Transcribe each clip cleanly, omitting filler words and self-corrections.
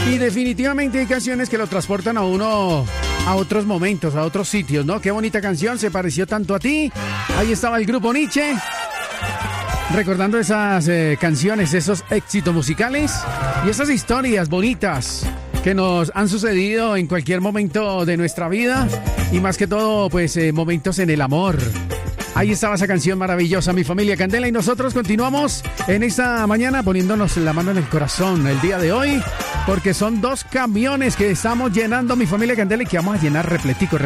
Y definitivamente hay canciones que lo transportan a uno a otros momentos, a otros sitios, ¿no? Qué bonita canción, se pareció tanto a ti. Ahí estaba el grupo Nietzsche, recordando esas canciones, esos éxitos musicales y esas historias bonitas que nos han sucedido en cualquier momento de nuestra vida y más que todo, pues, momentos en el amor. Ahí estaba esa canción maravillosa, Mi Familia Candela, y nosotros continuamos en esta mañana poniéndonos la mano en el corazón el día de hoy, porque son 2 camiones que estamos llenando Mi Familia Candela y que vamos a llenar repleticos.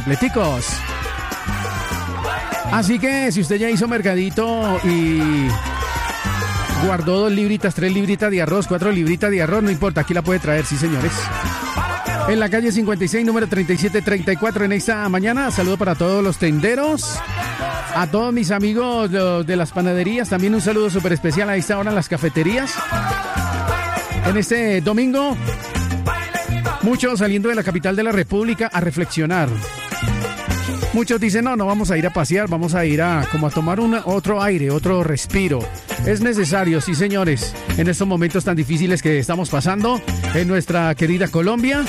Así que si usted ya hizo mercadito y guardó 2 libritas, 3 libritas de arroz, 4 libritas de arroz, no importa, aquí la puede traer, sí señores. En la calle 56, número 3734 en esta mañana. Saludo para todos los tenderos, a todos mis amigos de las panaderías. También un saludo súper especial a esta hora en las cafeterías. En este domingo, muchos saliendo de la capital de la República a reflexionar. Muchos dicen, no vamos a ir a pasear, vamos a ir a tomar otro aire, otro respiro. Es necesario, sí señores, en estos momentos tan difíciles que estamos pasando en nuestra querida Colombia.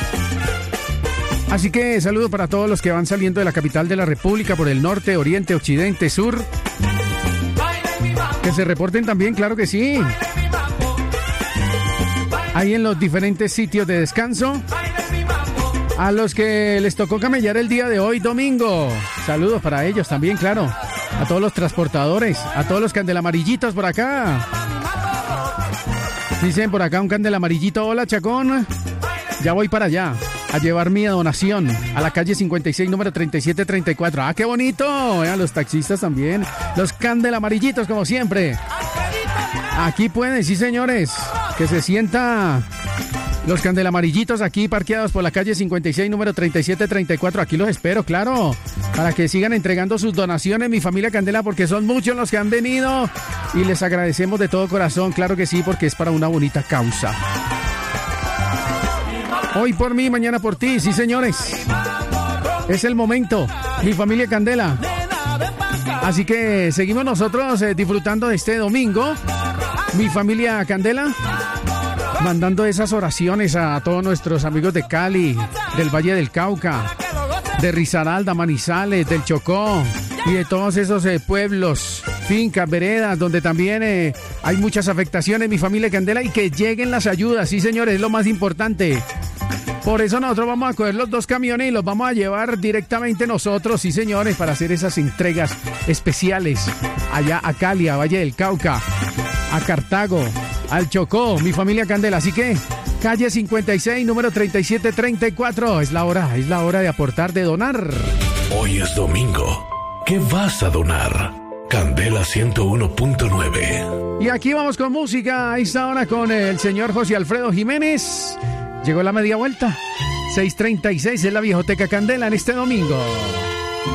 Así que saludo para todos los que van saliendo de la capital de la República por el norte, oriente, occidente, sur. Que se reporten también, claro que sí. Ahí en los diferentes sitios de descanso. A los que les tocó camellar el día de hoy, domingo. Saludos para ellos también, claro. A todos los transportadores, a todos los candelamarillitos por acá. Dicen por acá un candelamarillito, hola Chacón. Ya voy para allá a llevar mi donación a la calle 56, número 3734. ¡Ah, qué bonito! Vean, los taxistas también. Los candelamarillitos, como siempre. Aquí pueden, sí señores. Que se sienta... Los candelamarillitos aquí parqueados por la calle 56, número 3734. Aquí los espero, claro, para que sigan entregando sus donaciones, Mi Familia Candela, porque son muchos los que han venido y les agradecemos de todo corazón, claro que sí, porque es para una bonita causa. Hoy por mí, mañana por ti, sí señores. Es el momento, Mi Familia Candela. Así que seguimos nosotros disfrutando de este domingo, Mi Familia Candela, mandando esas oraciones a todos nuestros amigos de Cali, del Valle del Cauca, de Risaralda, Manizales, del Chocó y de todos esos pueblos, fincas, veredas, donde también hay muchas afectaciones, Mi Familia Candela, y que lleguen las ayudas, sí señores, es lo más importante. Por eso nosotros vamos a coger los 2 camiones y los vamos a llevar directamente nosotros, sí señores, para hacer esas entregas especiales allá a Cali, a Valle del Cauca, a Cartago, al Chocó, Mi Familia Candela. Así que calle 56, número 3734. Es la hora de aportar, de donar. Hoy es domingo. ¿Qué vas a donar? Candela 101.9. Y aquí vamos con música. Ahí está ahora con el señor José Alfredo Jiménez. Llegó la media vuelta. 6:36 es la Viejoteca Candela en este domingo.